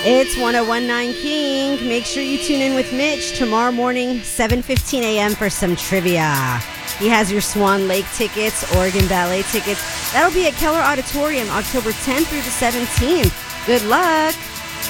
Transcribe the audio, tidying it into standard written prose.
It's 1019 King. Make sure you tune in with Mitch tomorrow morning, 7:15 a.m. for some trivia. He has your Swan Lake tickets, Oregon Ballet tickets. That'll be at Keller Auditorium October 10th through the 17th. Good luck.